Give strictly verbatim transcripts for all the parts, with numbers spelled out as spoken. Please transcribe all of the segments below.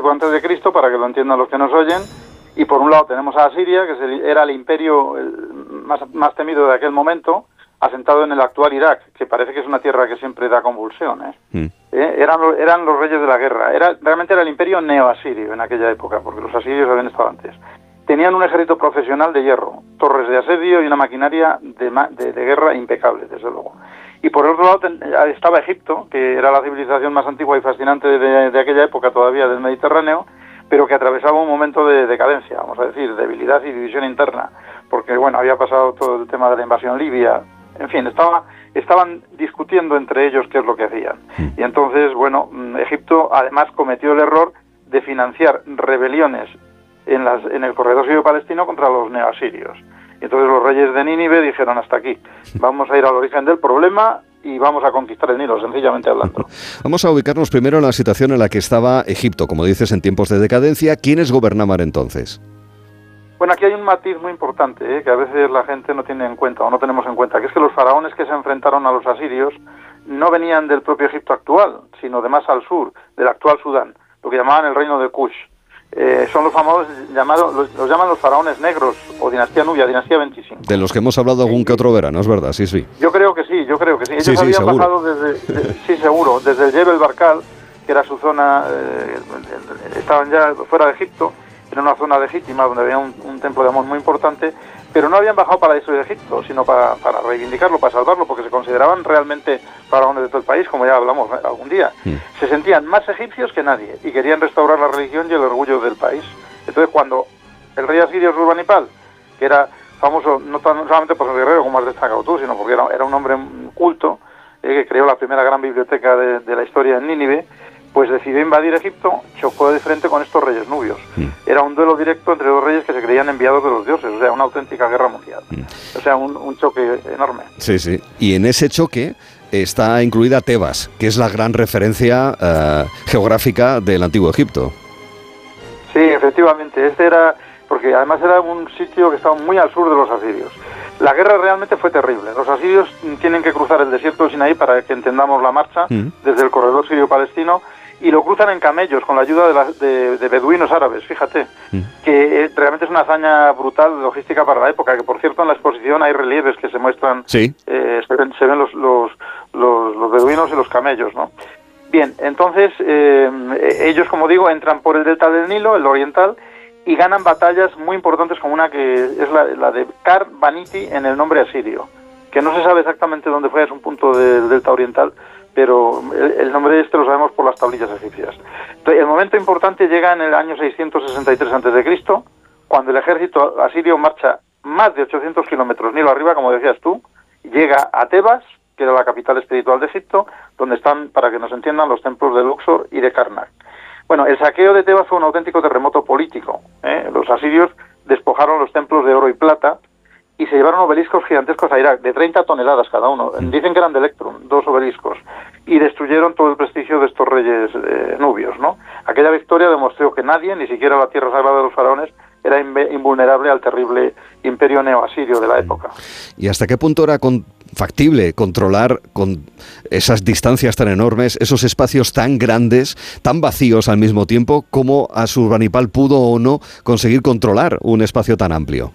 cinco antes de Cristo, para que lo entiendan los que nos oyen. Y por un lado tenemos a Asiria, que era el imperio más, más temido de aquel momento, asentado en el actual Irak, que parece que es una tierra que siempre da convulsiones. Mm. ¿Eh? Eran, eran los reyes de la guerra. Era, realmente era el imperio neoasirio en aquella época, porque los asirios habían estado antes. Tenían un ejército profesional de hierro, torres de asedio y una maquinaria de, de, de guerra impecable, desde luego. Y por otro lado ten, estaba Egipto, que era la civilización más antigua y fascinante de, de aquella época todavía del Mediterráneo, pero que atravesaba un momento de decadencia, vamos a decir, debilidad y división interna, porque bueno, había pasado todo el tema de la invasión libia, en fin, estaba, estaban discutiendo entre ellos qué es lo que hacían. Y entonces, bueno, Egipto además cometió el error de financiar rebeliones en, las, en el corredor sirio-palestino contra los neoasirios. Y entonces los reyes de Nínive dijeron, hasta aquí, vamos a ir al origen del problema y vamos a conquistar el Nilo, sencillamente hablando. Vamos a ubicarnos primero en la situación en la que estaba Egipto, como dices, en tiempos de decadencia. ¿Quiénes gobernaban entonces? Bueno, aquí hay un matiz muy importante, ¿eh? que a veces la gente no tiene en cuenta, o no tenemos en cuenta, que es que los faraones que se enfrentaron a los asirios no venían del propio Egipto actual, sino de más al sur, del actual Sudán, lo que llamaban el reino de Kush. Eh, son los famosos llamados, los, los llaman los faraones negros, o dinastía nubia, dinastía veinticinco. De los que hemos hablado algún que otro verano, ¿es verdad? Sí, sí. Yo creo que sí, yo creo que sí. Ellos sí, sí, habían seguro. bajado desde, de, sí, seguro, desde el Jebel Barkal, que era su zona, eh, estaban ya fuera de Egipto, en una zona legítima donde había un, un templo de Amón muy importante, pero no habían bajado para destruir Egipto, sino para, para reivindicarlo, para salvarlo, porque se consideraban realmente faraones de todo el país, como ya hablamos algún día. Mm. Se sentían más egipcios que nadie y querían restaurar la religión y el orgullo del país. Entonces, cuando el rey asirio Surbanipal, que era famoso no, tan, no solamente por ser guerrero, como has destacado tú, sino porque era, era un hombre culto, eh, que creó la primera gran biblioteca de, de la historia en Nínive, pues decidió invadir Egipto, chocó de frente con estos reyes nubios. Mm. Era un duelo directo entre dos reyes que se creían enviados de los dioses, o sea, una auténtica guerra mundial. Mm. O sea, un, un choque enorme. Sí, sí. Y en ese choque está incluida Tebas, que es la gran referencia uh, geográfica del antiguo Egipto. Sí, efectivamente. Este era, porque además era un sitio que estaba muy al sur de los asirios. La guerra realmente fue terrible. Los asirios tienen que cruzar el desierto de Sinaí para que entendamos la marcha mm. desde el corredor sirio-palestino, y lo cruzan en camellos con la ayuda de, la, de, de beduinos árabes, fíjate, mm. que eh, realmente es una hazaña brutal logística para la época, que por cierto en la exposición hay relieves que se muestran, sí. eh, se ven, se ven los, los, los, los beduinos y los camellos, ¿no? Bien, entonces eh, ellos, como digo, entran por el delta del Nilo, el oriental, y ganan batallas muy importantes, como una que es la, la de Kar Baniti en el nombre asirio, que no se sabe exactamente dónde fue, es un punto del delta oriental, pero el, el nombre este lo sabemos por las tablillas egipcias. Entonces, el momento importante llega en el año seiscientos sesenta y tres antes de Cristo, cuando el ejército asirio marcha más de ochocientos kilómetros Nilo arriba, como decías tú, llega a Tebas, que era la capital espiritual de Egipto, donde están, para que nos entiendan, los templos de Luxor y de Karnak. Bueno, el saqueo de Tebas fue un auténtico terremoto político, ¿eh? Los asirios despojaron los templos de oro y plata y se llevaron obeliscos gigantescos a Irak, de treinta toneladas cada uno. Dicen que eran de Electrum, dos obeliscos, y destruyeron todo el prestigio de estos reyes eh, nubios, ¿no? Aquella victoria demostró que nadie, ni siquiera la tierra sagrada de los faraones, era invulnerable al terrible imperio neoasirio de la época. ¿Y hasta qué punto era con, factible controlar con esas distancias tan enormes, esos espacios tan grandes, tan vacíos al mismo tiempo, como Asurbanipal pudo o no conseguir controlar un espacio tan amplio?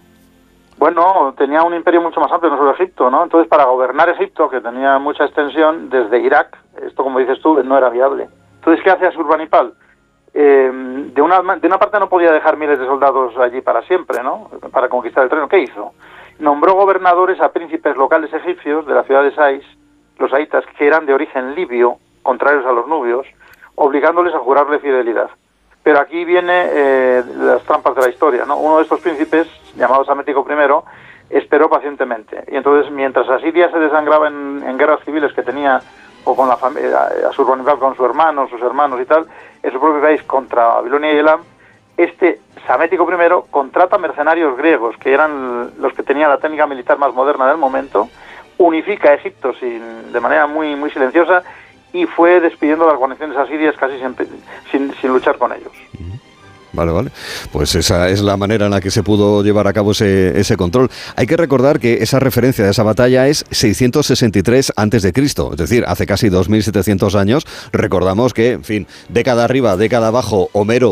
Bueno, tenía un imperio mucho más amplio, no solo Egipto, ¿no? Entonces, para gobernar Egipto, que tenía mucha extensión, desde Irak, esto, como dices tú, no era viable. Entonces, ¿qué hace Asurbanipal? Eh, de, una, de una parte no podía dejar miles de soldados allí para siempre, ¿no? Para conquistar el terreno. ¿Qué hizo? Nombró gobernadores a príncipes locales egipcios de la ciudad de Sais, los saitas, que eran de origen libio, contrarios a los nubios, obligándoles a jurarle fidelidad. Pero aquí viene eh, las trampas de la historia, ¿no? Uno de estos príncipes, llamado Samético primero, esperó pacientemente. Y entonces, mientras Asiria se desangraba en, en guerras civiles que tenía, o con la familia, Asurbanipal con su hermano, sus hermanos y tal, en su propio país contra Babilonia y Elam, este Samético primero contrata mercenarios griegos, que eran los que tenían la técnica militar más moderna del momento, unifica a Egipto sin, de manera muy, muy silenciosa, y fue despidiendo las guarniciones asirias casi sin, sin, sin luchar con ellos. Vale, vale. Pues esa es la manera en la que se pudo llevar a cabo ese, ese control. Hay que recordar que esa referencia de esa batalla es seiscientos sesenta y tres antes de Cristo, es decir, hace casi dos mil setecientos años. Recordamos que, en fin, década arriba, década abajo, Homero